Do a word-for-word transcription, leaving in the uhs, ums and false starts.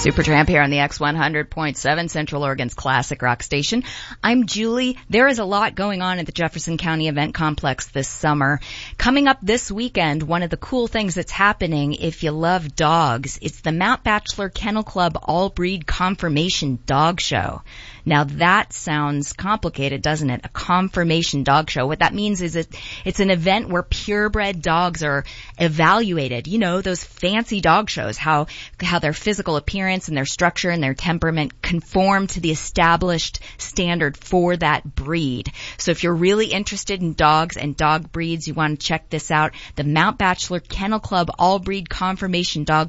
Supertramp here on the X one hundred point seven, Central Oregon's classic rock station. I'm Julie. There is a lot going on at the Jefferson County Event Complex this summer. Coming up this weekend, one of the cool things that's happening if you love dogs, it's the Mount Bachelor Kennel Club All-Breed Confirmation Dog Show. Now that sounds complicated, doesn't it? A confirmation dog show. What that means is it, it's an event where purebred dogs are evaluated. You know, those fancy dog shows, how, how their physical appearance and their structure and their temperament conform to the established standard for that breed. So if you're really interested in dogs and dog breeds, you want to check this out. The Mount Bachelor Kennel Club All-Breed Confirmation Dog